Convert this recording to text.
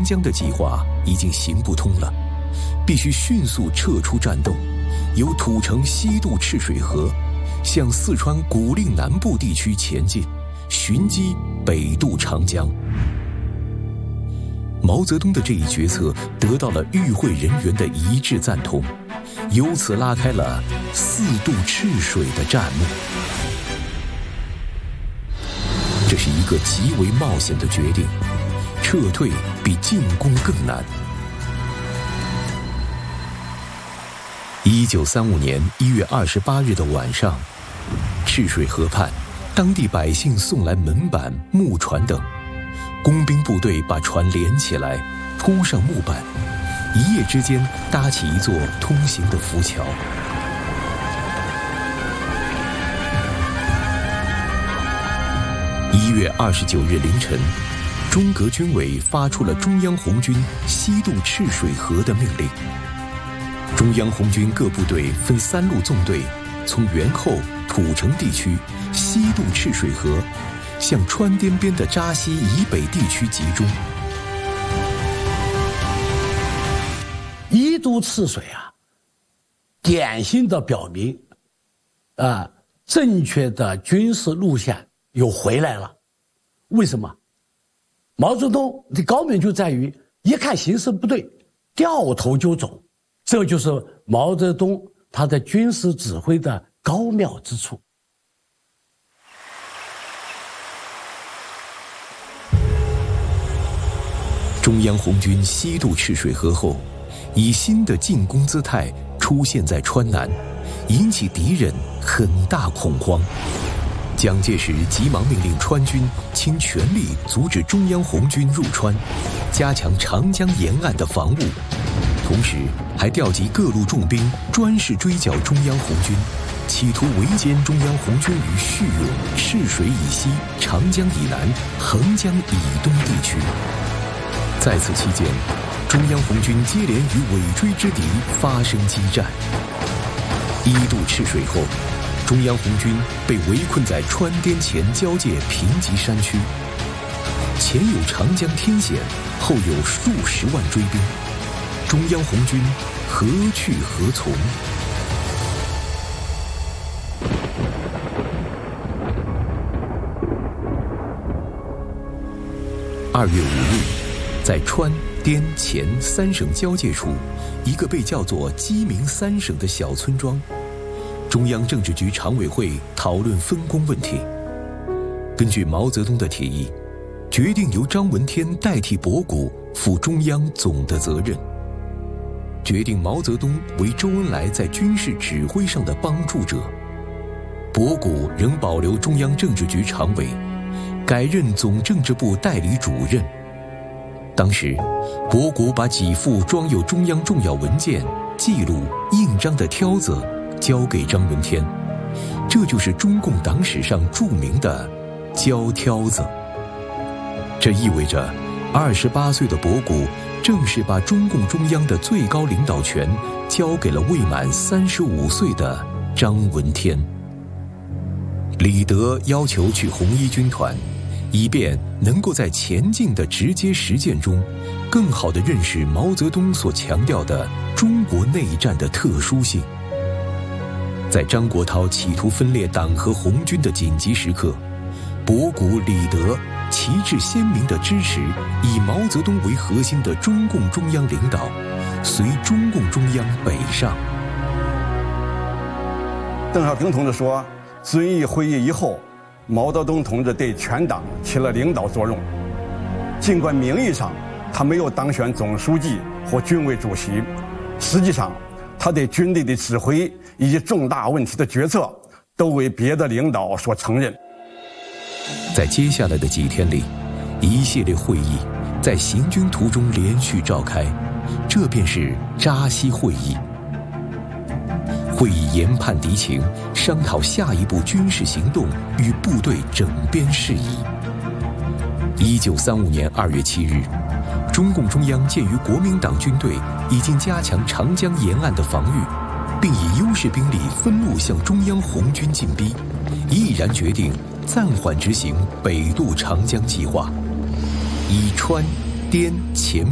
江的计划已经行不通了，必须迅速撤出战斗，由土城西渡赤水河，向四川古蔺南部地区前进，寻机北渡长江。毛泽东的这一决策得到了与会人员的一致赞同，由此拉开了四渡赤水的战幕。这是一个极为冒险的决定，撤退比进攻更难。1935年1月28日的晚上，赤水河畔，当地百姓送来门板、木船等，工兵部队把船连起来，铺上木板，一夜之间搭起一座通行的浮桥。1月29日凌晨，中革军委发出了中央红军西渡赤水河的命令。中央红军各部队分3路纵队，从元后、土城地区西渡赤水河，向川滇边的扎西以北地区集中。 一渡赤水啊，典型的表明，正确的军事路线又回来了。为什么？毛泽东的高明就在于一看形势不对，掉头就走，这就是毛泽东他的军事指挥的高妙之处。 中央红军西渡赤水河后，以新的进攻姿态出现在川南，引起敌人很大恐慌。蒋介石急忙命令川军倾全力阻止中央红军入川，加强长江沿岸的防务，同时还调集各路重兵专事追剿中央红军，企图围歼中央红军于叙永、赤水以西、长江以南、横江以东地区。在此期间，中央红军接连与尾追之敌发生激战。一渡赤水后，中央红军被围困在川滇黔交界贫瘠山区，前有长江天险，后有数十万追兵，中央红军何去何从？2月5日，在川滇黔3省交界处，一个被叫做鸡鸣3省的小村庄，中央政治局常委会讨论分工问题。根据毛泽东的提议，决定由张闻天代替博古负中央总的责任，决定毛泽东为周恩来在军事指挥上的帮助者，博古仍保留中央政治局常委，改任总政治部代理主任。当时，博古把几副装有中央重要文件、记录、印章的挑子交给张闻天，这就是中共党史上著名的交挑子。这意味着28岁的博古正式把中共中央的最高领导权交给了未满35岁的张闻天。李德要求去红一军团，以便能够在前进的直接实践中，更好地认识毛泽东所强调的中国内战的特殊性。在张国焘企图分裂党和红军的紧急时刻，博古、李德旗帜鲜明地支持以毛泽东为核心的中共中央领导，随中共中央北上。 邓小平同志说，遵义会议以后，毛泽东同志对全党起了领导作用。尽管名义上他没有当选总书记或军委主席，实际上他对军队的指挥以及重大问题的决策都为别的领导所承认。 在接下来的几天里，一系列会议在行军途中连续召开，这便是扎西会议。会议研判敌情，商讨下一步军事行动与部队整编事宜。1935年2月7日，中共中央鉴于国民党军队已经加强长江沿岸的防御，并以优势兵力分路向中央红军进逼，毅然决定暂缓执行北渡长江计划，以川、滇、黔